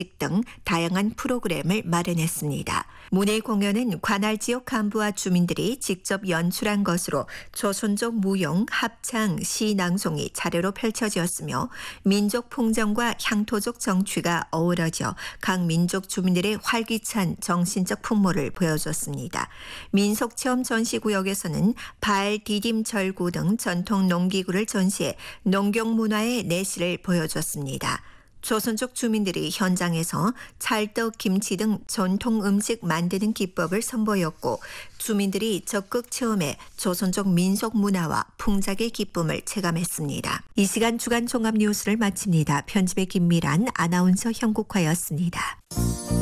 등 다양한 프로그램을 마련했습니다. 문예 공연은 관할 지역 간부와 주민들이 직접 연출한 것으로 조선족 무용, 합창, 시 낭송이 차례로 펼쳐졌으며 민족 풍정과 향토적 정취가 어우러져 각 민족 주민들의 활기찬 정신적 풍모를 보여줬습니다. 민속체험 전시구역에서는 발, 디딤, 절구 등 전통 농기구를 전시해 농경 문화의 내실을 보여줬습니다. 조선족 주민들이 현장에서 찰떡, 김치 등 전통 음식 만드는 기법을 선보였고 주민들이 적극 체험해 조선족 민속 문화와 풍작의 기쁨을 체감했습니다. 이 시간 주간 종합 뉴스를 마칩니다. 편집의 김미란, 아나운서 형국화였습니다.